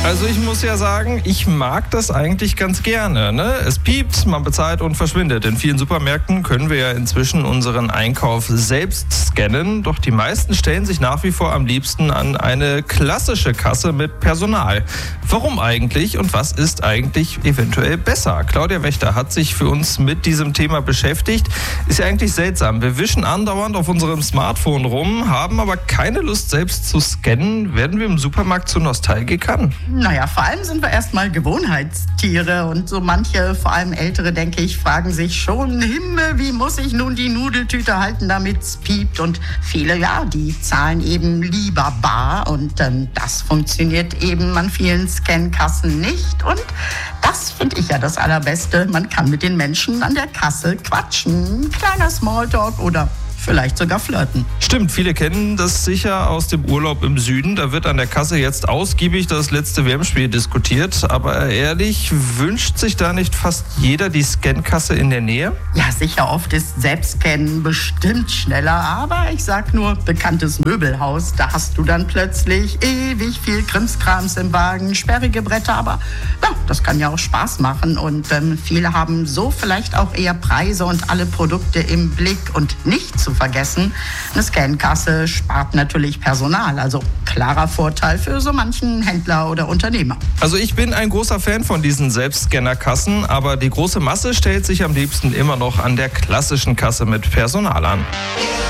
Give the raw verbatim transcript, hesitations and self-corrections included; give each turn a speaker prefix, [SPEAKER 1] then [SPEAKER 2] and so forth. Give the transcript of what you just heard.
[SPEAKER 1] Also ich muss ja sagen, ich mag das eigentlich ganz gerne. Ne? Es piept, man bezahlt und verschwindet. In vielen Supermärkten können wir ja inzwischen unseren Einkauf selbst scannen. Doch die meisten stellen sich nach wie vor am liebsten an eine klassische Kasse mit Personal. Warum eigentlich und was ist eigentlich eventuell besser? Claudia Wächter hat sich für uns mit diesem Thema beschäftigt. Ist ja eigentlich seltsam. Wir wischen andauernd auf unserem Smartphone rum, haben aber keine Lust selbst zu scannen. Werden wir im Supermarkt zu Nostalgikern?
[SPEAKER 2] Naja, vor allem sind wir erstmal Gewohnheitstiere und so manche, vor allem Ältere, denke ich, fragen sich schon, Himmel, wie muss ich nun die Nudeltüte halten, damit es piept? Und viele, ja, die zahlen eben lieber bar und ähm, das funktioniert eben an vielen Scankassen nicht und das finde ich ja das Allerbeste. Man kann mit den Menschen an der Kasse quatschen, kleiner Smalltalk oder vielleicht sogar flirten.
[SPEAKER 1] Stimmt, viele kennen das sicher aus dem Urlaub im Süden. Da wird an der Kasse jetzt ausgiebig das letzte W M-Spiel diskutiert. Aber ehrlich, wünscht sich da nicht fast jeder die Scankasse in der Nähe?
[SPEAKER 2] Ja, sicher, oft ist Selbstscannen bestimmt schneller. Aber ich sag nur, bekanntes Möbelhaus, da hast du dann plötzlich ewig viel Krimskrams im Wagen, sperrige Bretter. Aber ja, das kann ja auch Spaß machen. Und ähm, viele haben so vielleicht auch eher Preise und alle Produkte im Blick und nicht zu vergessen. Eine Scankasse spart natürlich Personal, also klarer Vorteil für so manchen Händler oder Unternehmer.
[SPEAKER 1] Also ich bin ein großer Fan von diesen Selbstscannerkassen, aber die große Masse stellt sich am liebsten immer noch an der klassischen Kasse mit Personal an.